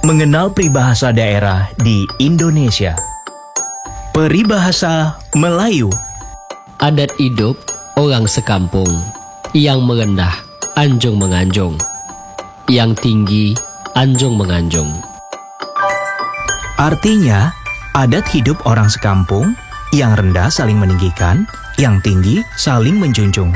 mengenal peribahasa daerah di Indonesia. Peribahasa Melayu. Adat hidup orang sekampung, yang merendah anjung menganjung, yang tinggi anjung menganjung. Artinya, adat hidup orang sekampung, yang rendah saling meninggikan, yang tinggi saling menjunjung.